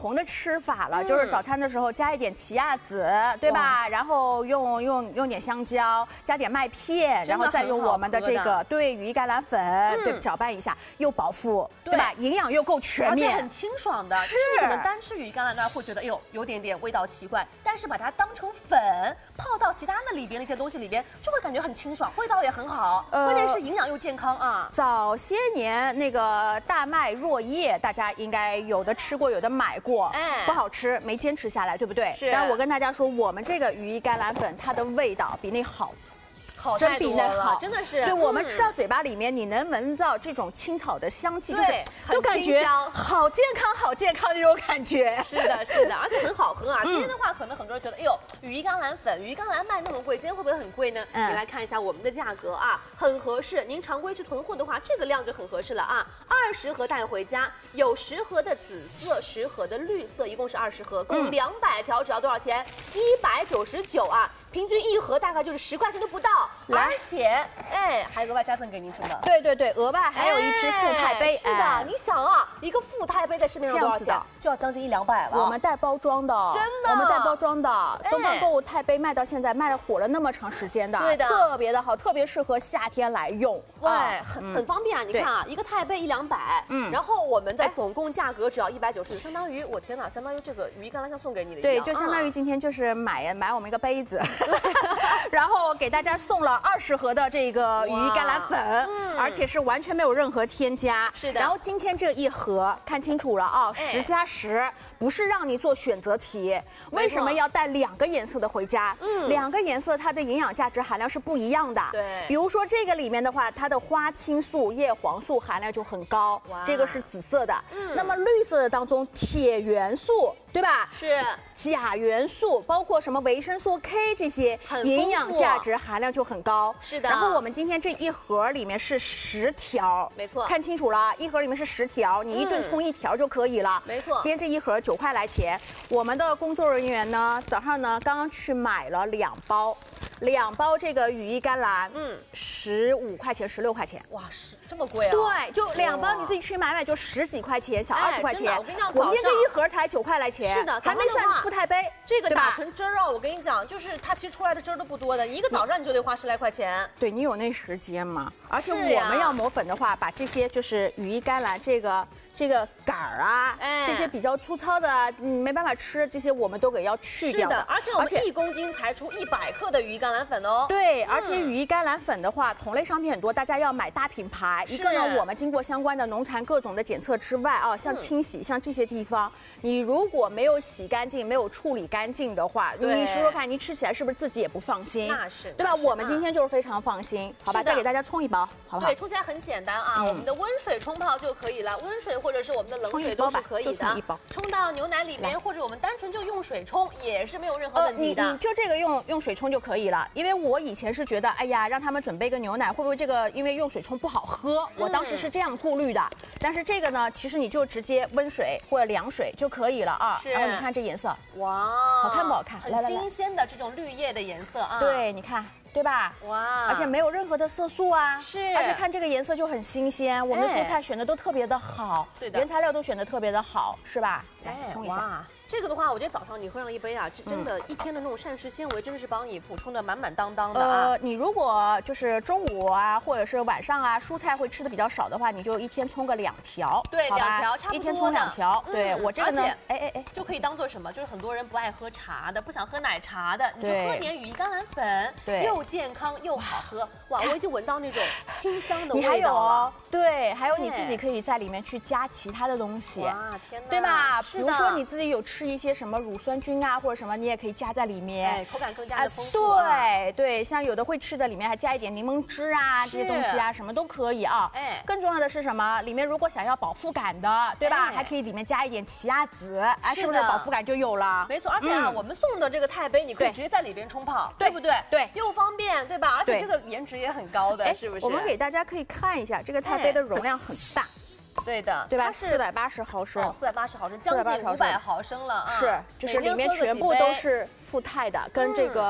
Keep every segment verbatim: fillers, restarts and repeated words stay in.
红的吃法了，嗯、就是早餐的时候加一点奇亚籽，对吧？然后用用用点香蕉，加点麦片，然后再用我们的这个对羽衣甘蓝粉，嗯、对搅拌一下，又饱腹，对, 对吧？营养又够全面， 而且很清爽的。是你们单吃羽衣甘蓝呢，会觉得哎呦有点点味道奇怪，但是把它当成粉泡到其他的里边的一些东西里边，就会感觉很清爽，味道也很好，呃、关键是营养又健康啊。 早些年那个大麦若叶，大家应该有的吃过，有的买过，哎，不好吃，没坚持下来，对不对？是。但是我跟大家说，我们这个羽衣甘蓝粉，它的味道比那好。 好真比那好，真的是。 对，我们吃到嘴巴里面，你能闻到这种青草的香气，就是就感觉好健康、好健康那种感觉。 是的，是的，而且很好喝啊。今天的话，可能很多人觉得，哎呦，羽衣甘蓝粉，羽衣甘蓝卖那么贵，今天会不会很贵呢？你来看一下我们的价格啊，很合适。您常规去囤货的话，这个量就很合适了啊。二十盒带回家，有十盒的紫色，十盒的绿色，一共是二十盒，共两百条，只要多少钱？一百九十九啊。平均一盒大概就是十块钱都不到，而且哎还额外加赠给您真的。 对对对，额外还有一只富钛杯。 是的，你想啊，一个富钛杯在市面上多少钱？就要将近一两百了。 我们带包装的， 真的， 我们带包装的。东方购物钛杯卖到现在卖了火了那么长时间的， 对的， 特别的好，特别适合夏天来用。 对，很很方便啊！你看啊，一个钛杯一两百，嗯，然后我们的总共价格只要一百九十，相当于我天哪，相当于这个羽衣甘蓝像送给你的一样。 对，就相当于今天就是买买我们一个杯子。然后给大家送了二十盒的这个羽衣甘蓝粉，嗯、而且是完全没有任何添加。 是的。 然后今天这一盒看清楚了啊，十加十，不是让你做选择题。为什么要带两个颜色的回家？嗯，两个颜色它的营养价值含量是不一样的。 对。 比如说这个里面的话，它的花青素、叶黄素含量就很高，这个是紫色的。嗯。那么绿色的当中，铁元素，对吧？ 是。 钾元素，包括什么维生素 K 这些营养价值含量就很高。 是的。 然后我们今天这一盒里面是十条， 没错， 看清楚了，一盒里面是十条，你一顿冲一条就可以了。 没错。 今天这一盒九块来钱，我们的工作人员呢，早上呢刚刚去买了两包。两包这个羽衣甘蓝，嗯，十五块钱，十六块钱， 哇，是这么贵啊？ 对，就两包，你自己去买买就十几块钱，小二十块钱。 我跟你讲， 我们今天这一盒才九块来钱， 是的， 还没算富钛杯， 这个打成汁儿啊，我跟你讲，就是它其实出来的汁儿都不多的，一个早上你就得花十来块钱。 对你有那时间吗？而且我们要磨粉的话，把这些就是羽衣甘蓝这个。这个杆儿啊，哎、这些比较粗糙的，你没办法吃，这些我们都给要去掉的。 是的，而且我们一公斤才出一百克的羽衣甘蓝粉哦。 对，而且羽衣甘蓝粉的话，同类商品很多，大家要买大品牌。一个呢，我们经过相关的农残各种的检测之外啊，像清洗，嗯、像这些地方，你如果没有洗干净，没有处理干净的话，你说说看，你吃起来是不是自己也不放心？ 那是， 对吧？我们今天就是非常放心，好吧？再给大家冲一包，好不好？ 对，冲起来很简单啊，我们的温水冲泡就可以了，温水。或者是我们的冷水都是可以的，冲到牛奶里面，或者我们单纯就用水冲也是没有任何问题的。 呃、你你就这个用用水冲就可以了，因为我以前是觉得，哎呀，让他们准备个牛奶，会不会这个因为用水冲不好喝？嗯、我当时是这样顾虑的。但是这个呢，其实你就直接温水或者凉水就可以了啊。然后你看这颜色， 哇， 好看不好看？ 很新鲜的这种绿叶的颜色啊。 对，你看。对吧？哇！而且没有任何的色素啊， 是。 而且看这个颜色就很新鲜，我们的蔬菜选的都特别的好， 对的， 原材料都选的特别的好，是吧？来冲一下。 这个的话，我觉得早上你喝上一杯啊，真的，一天的那种膳食纤维真的是帮你补充的满满当当的啊。 呃，你如果就是中午啊，或者是晚上啊，蔬菜会吃的比较少的话，你就一天冲个两条， 对，两条差不多， 一天冲两条。对我这个呢，哎哎哎， 就可以当做什么？就是很多人不爱喝茶的，不想喝奶茶的，你就喝点羽衣甘蓝粉，对，又健康又好喝。哇，我已经闻到那种清香的味道了。 你还有哦，对，还有你自己可以在里面去加其他的东西， 哇，天哪， 对吧？比如说你自己有吃。吃一些什么乳酸菌啊，或者什么，你也可以加在里面， 哎，口感更加的丰富、啊啊。对对，像有的会吃的，里面还加一点柠檬汁啊，这些东西啊，什么都可以啊。哎，更重要的是什么？里面如果想要饱腹感的，对吧？哎、还可以里面加一点奇亚籽，哎，是不是饱腹感就有了？ 没错，而且啊，嗯、我们送的这个钛杯，你可以直接在里边冲泡，对, 对不对？ 对， 又方便，对吧？而且这个颜值也很高的，是不是？ 我们给大家可以看一下，这个钛杯的容量很大。 对的， 对吧？四百八十毫升， 四百八十毫升，将近五百毫升了啊！ 是，就是里面全部都是富钛的，跟这个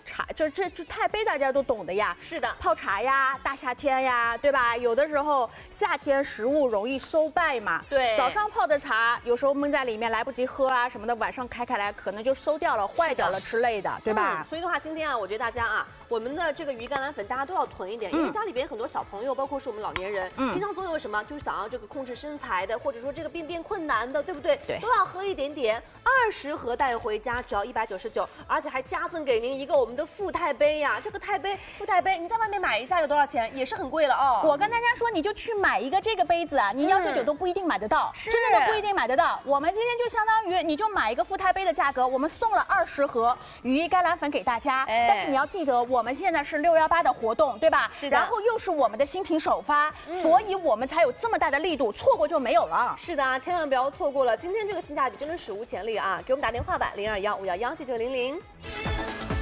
茶，就这这太杯大家都懂的呀。 是的， 泡茶呀，大夏天呀，对吧？有的时候夏天食物容易馊败嘛。 对。 早上泡的茶，有时候闷在里面来不及喝啊什么的，晚上开开来可能就馊掉了、坏掉了之类的，对吧？ 嗯、所以的话，今天啊，我觉得大家啊，我们的这个鱼甘蓝粉大家都要囤一点，因为家里边很多小朋友，包括是我们老年人，嗯、平常总有什么就是想要这个控制身材的，或者说这个便便困难的，对不对？ 对。 都要喝一点点。二十盒带回家只要一百九十九，而且还加赠给您一个我们的富钛杯呀。这个钛杯、富钛杯，你在外面买一下有多少钱？也是很贵了哦。 我跟大家说，你就去买一个这个杯子啊，你幺九九都不一定买得到，嗯、真的都不一定买得到。我们今天就相当于你就买一个富钛杯的价格，我们送了二十盒羽衣甘蓝粉给大家。哎、但是你要记得，我们现在是六幺八的活动，对吧？ 是的。 然后又是我们的新品首发，嗯、所以我们才有这么大的力度，错过就没有了。 是的啊，千万不要错过了，今天这个性价比真的史无前例啊！给我们打电话吧，零二幺五幺幺九九零零。